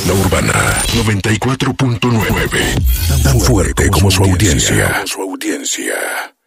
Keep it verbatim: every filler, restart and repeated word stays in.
La Urbana noventa y cuatro punto nueve. Tan fuerte como su audiencia. Su audiencia.